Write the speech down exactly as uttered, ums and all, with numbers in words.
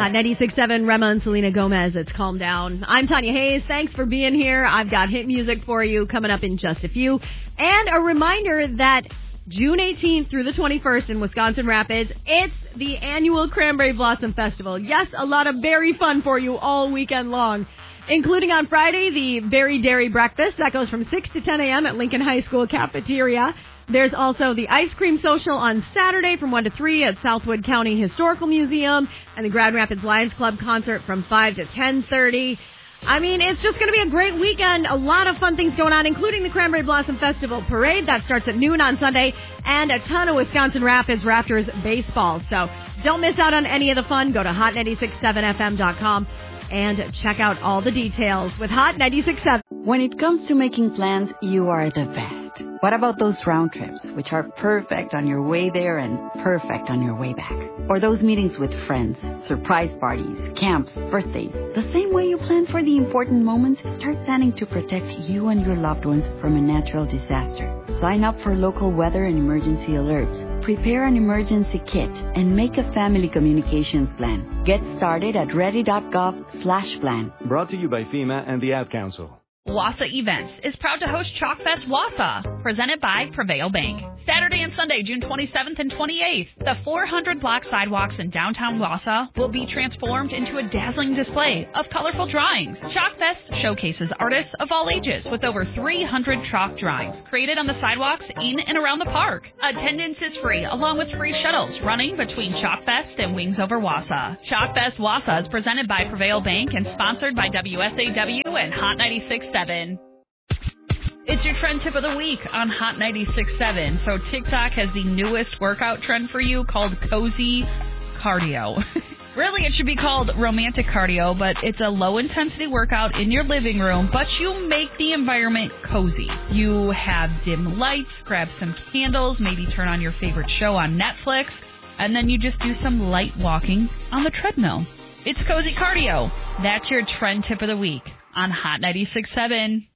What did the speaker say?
Hot ninety-six point seven, Rema and Selena Gomez. It's Calm Down. I'm Tanya Hayes. Thanks for being here. I've got hit music for you coming up in just a few. And a reminder that June eighteenth through the twenty-first in Wisconsin Rapids, it's the annual Cranberry Blossom Festival. Yes, a lot of berry fun for you all weekend long, including on Friday, the Berry Dairy Breakfast. That goes from six to ten a.m. at Lincoln High School Cafeteria. There's also the Ice Cream Social on Saturday from one to three at Southwood County Historical Museum, and the Grand Rapids Lions Club concert from five to ten thirty. I mean, it's just going to be a great weekend. A lot of fun things going on, including the Cranberry Blossom Festival Parade. That starts at noon on Sunday, and a ton of Wisconsin Rapids Raptors baseball. So don't miss out on any of the fun. Go to hot ninety-six point seven f m dot com and check out all the details with Hot ninety-six point seven. When it comes to making plans, you are the best. What about those round trips, which are perfect on your way there and perfect on your way back? Or those meetings with friends, surprise parties, camps, birthdays. The same way you plan for the important moments, start planning to protect you and your loved ones from a natural disaster. Sign up for local weather and emergency alerts. Prepare an emergency kit and make a family communications plan. Get started at ready.gov slash plan. Brought to you by FEMA and the Ad Council. Wassa Events is proud to host Chalkfest Wassa, presented by Prevail Bank. Saturday and Sunday, June twenty-seventh and twenty-eighth, the four hundred block sidewalks in downtown Wassa will be transformed into a dazzling display of colorful drawings. Chalkfest showcases artists of all ages with over three hundred chalk drawings created on the sidewalks in and around the park. Attendance is free, along with free shuttles running between Chalkfest and Wings Over Wassa. Chalkfest Wassa is presented by Prevail Bank and sponsored by W S A W and Hot ninety-six point seven. It's your trend tip of the week on Hot ninety-six point seven. So TikTok has the newest workout trend for you called Cozy Cardio. Really, it should be called Romantic Cardio, but it's a low-intensity workout in your living room, but you make the environment cozy. You have dim lights, grab some candles, maybe turn on your favorite show on Netflix, and then you just do some light walking on the treadmill. It's Cozy Cardio. That's your trend tip of the week on Hot ninety-six point seven.